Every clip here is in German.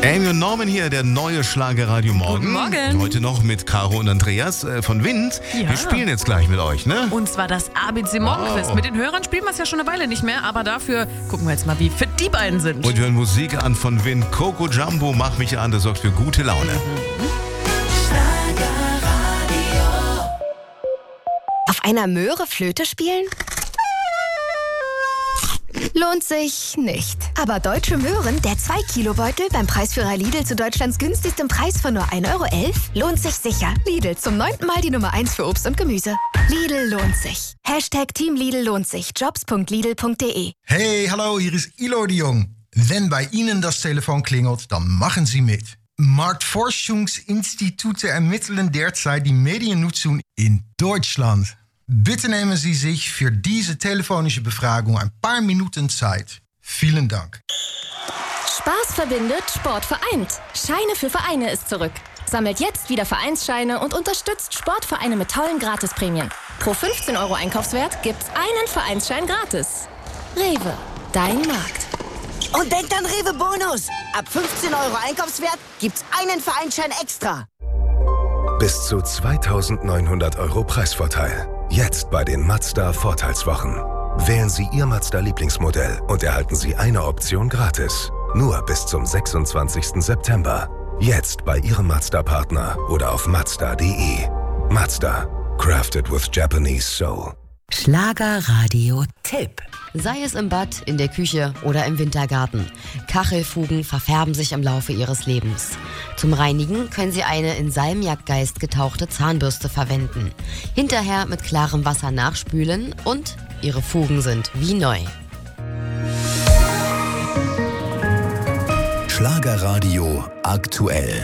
Amy und Norman hier, der neue Schlagerradio Morgen. Guten Morgen. Heute noch mit Caro und Andreas von Wind. Ja. Wir spielen jetzt gleich mit euch, ne? Und zwar das ABC Morgenquiz. Wow. Mit den Hörern spielen wir es ja schon eine Weile nicht mehr, aber dafür gucken wir jetzt mal, wie fit die beiden sind. Und wir hören Musik an von Wind. Coco Jumbo, mach mich an, das sorgt für gute Laune. Auf einer Möhre Flöte spielen? Lohnt sich nicht. Aber Deutsche Möhren, der 2-Kilo-Beutel beim Preisführer Lidl zu Deutschlands günstigstem Preis von nur 1,11 Euro, lohnt sich sicher. Lidl, zum 9. Mal die Nummer 1 für Obst und Gemüse. Lidl lohnt sich. Team Lidl lohnt sich. Jobs.lidl.de. Hey, hallo, hier ist Ilo de Jong. Wenn bei Ihnen das Telefon klingelt, dann machen Sie mit. Marktforschungsinstitute ermitteln derzeit die Mediennutzung in Deutschland. Bitte nehmen Sie sich für diese telefonische Befragung ein paar Minuten Zeit. Vielen Dank. Spaß verbindet, Sport vereint. Scheine für Vereine ist zurück. Sammelt jetzt wieder Vereinsscheine und unterstützt Sportvereine mit tollen Gratisprämien. Pro 15 Euro Einkaufswert gibt's einen Vereinsschein gratis. Rewe, dein Markt. Und denkt an Rewe Bonus. Ab 15 Euro Einkaufswert gibt's einen Vereinsschein extra. Bis zu 2.900 Euro Preisvorteil. Jetzt bei den Mazda Vorteilswochen. Wählen Sie Ihr Mazda-Lieblingsmodell und erhalten Sie eine Option gratis. Nur bis zum 26. September. Jetzt bei Ihrem Mazda-Partner oder auf Mazda.de. Mazda. Crafted with Japanese soul. Schlagerradio-Tipp. Sei es im Bad, in der Küche oder im Wintergarten. Kachelfugen verfärben sich im Laufe ihres Lebens. Zum Reinigen können Sie eine in Salmiakgeist getauchte Zahnbürste verwenden. Hinterher mit klarem Wasser nachspülen und Ihre Fugen sind wie neu. Schlagerradio aktuell.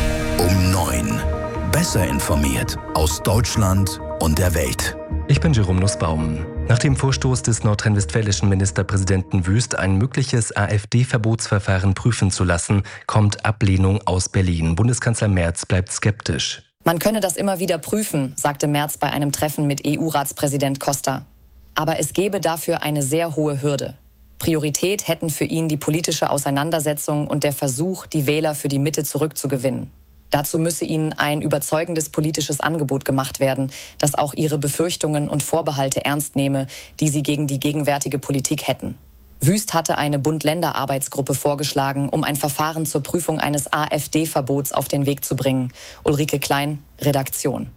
Um 9. Besser informiert aus Deutschland und der Welt. Ich bin Jerome Nussbaum. Nach dem Vorstoß des nordrhein-westfälischen Ministerpräsidenten Wüst, ein mögliches AfD-Verbotsverfahren prüfen zu lassen, kommt Ablehnung aus Berlin. Bundeskanzler Merz bleibt skeptisch. Man könne das immer wieder prüfen, sagte Merz bei einem Treffen mit EU-Ratspräsident Costa. Aber es gebe dafür eine sehr hohe Hürde. Priorität hätten für ihn die politische Auseinandersetzung und der Versuch, die Wähler für die Mitte zurückzugewinnen. Dazu müsse ihnen ein überzeugendes politisches Angebot gemacht werden, das auch ihre Befürchtungen und Vorbehalte ernst nehme, die sie gegen die gegenwärtige Politik hätten. Wüst hatte eine Bund-Länder-Arbeitsgruppe vorgeschlagen, um ein Verfahren zur Prüfung eines AfD-Verbots auf den Weg zu bringen. Ulrike Klein, Redaktion.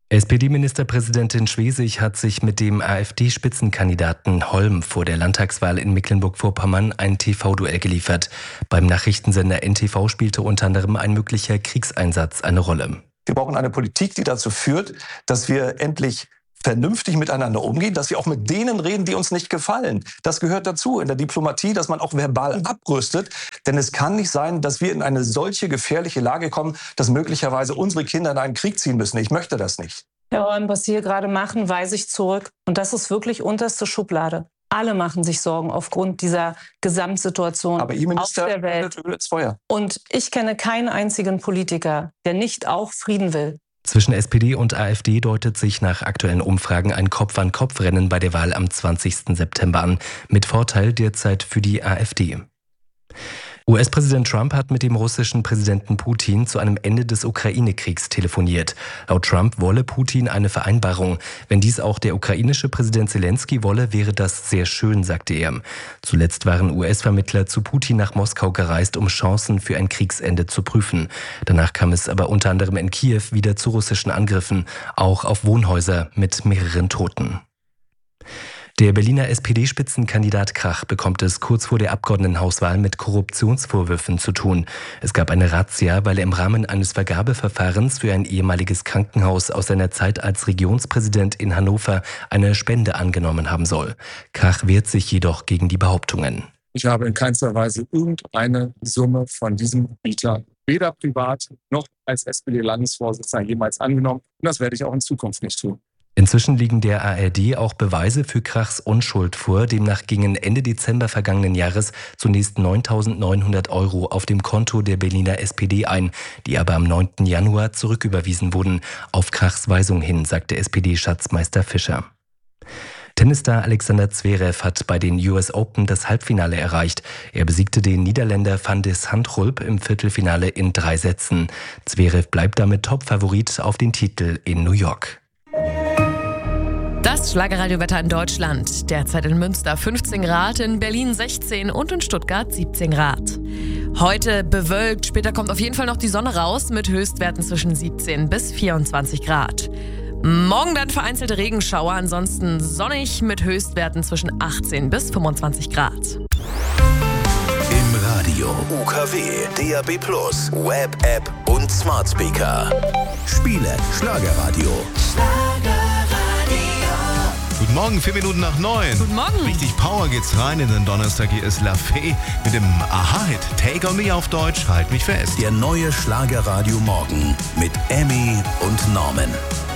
SPD-Ministerpräsidentin Schwesig hat sich mit dem AfD-Spitzenkandidaten Holm vor der Landtagswahl in Mecklenburg-Vorpommern ein TV-Duell geliefert. Beim Nachrichtensender NTV spielte unter anderem ein möglicher Kriegseinsatz eine Rolle. Wir brauchen eine Politik, die dazu führt, dass wir endlich vernünftig miteinander umgehen, dass wir auch mit denen reden, die uns nicht gefallen. Das gehört dazu in der Diplomatie, dass man auch verbal abrüstet. Denn es kann nicht sein, dass wir in eine solche gefährliche Lage kommen, dass möglicherweise unsere Kinder in einen Krieg ziehen müssen. Ich möchte das nicht. Herr Holm, was Sie hier gerade machen, weise ich zurück. Und das ist wirklich unterste Schublade. Alle machen sich Sorgen aufgrund dieser Gesamtsituation Aber Ihr Minister auf der Welt. findet Öl ins Feuer. Und ich kenne keinen einzigen Politiker, der nicht auch Frieden will. Zwischen SPD und AfD deutet sich nach aktuellen Umfragen ein Kopf-an-Kopf-Rennen bei der Wahl am 20. September an, mit Vorteil derzeit für die AfD. US-Präsident Trump hat mit dem russischen Präsidenten Putin zu einem Ende des Ukraine-Kriegs telefoniert. Laut Trump wolle Putin eine Vereinbarung. Wenn dies auch der ukrainische Präsident Zelensky wolle, wäre das sehr schön, sagte er. Zuletzt waren US-Vermittler zu Putin nach Moskau gereist, um Chancen für ein Kriegsende zu prüfen. Danach kam es aber unter anderem in Kiew wieder zu russischen Angriffen, auch auf Wohnhäuser mit mehreren Toten. Der Berliner SPD-Spitzenkandidat Krach bekommt es kurz vor der Abgeordnetenhauswahl mit Korruptionsvorwürfen zu tun. Es gab eine Razzia, weil er im Rahmen eines Vergabeverfahrens für ein ehemaliges Krankenhaus aus seiner Zeit als Regionspräsident in Hannover eine Spende angenommen haben soll. Krach wehrt sich jedoch gegen die Behauptungen. Ich habe in keinster Weise irgendeine Summe von diesem Mieter weder privat noch als SPD-Landesvorsitzender jemals angenommen. Und das werde ich auch in Zukunft nicht tun. Inzwischen liegen der ARD auch Beweise für Krachs Unschuld vor. Demnach gingen Ende Dezember vergangenen Jahres zunächst 9.900 € auf dem Konto der Berliner SPD ein, die aber am 9. Januar zurücküberwiesen wurden. Auf Krachs Weisung hin, sagte SPD-Schatzmeister Fischer. Tennisstar Alexander Zverev hat bei den US Open das Halbfinale erreicht. Er besiegte den Niederländer Van de Zandschulp im Viertelfinale in 3 Sätzen. Zverev bleibt damit Topfavorit auf den Titel in New York. Das Schlagerradiowetter in Deutschland. Derzeit in Münster 15 Grad, in Berlin 16 und in Stuttgart 17 Grad. Heute bewölkt, später kommt auf jeden Fall noch die Sonne raus mit Höchstwerten zwischen 17 bis 24 Grad. Morgen dann vereinzelte Regenschauer, ansonsten sonnig mit Höchstwerten zwischen 18 bis 25 Grad. Im Radio, UKW, DAB+, Web-App und Smart Speaker. Spiele Schlagerradio. Guten Morgen, 4 Minuten nach 9. Guten Morgen. Richtig Power geht's rein in den Donnerstag. Hier ist La Fee mit dem Aha-Hit Take On Me auf Deutsch, Halt mich fest. Der neue Schlagerradio Morgen mit Emmy und Norman.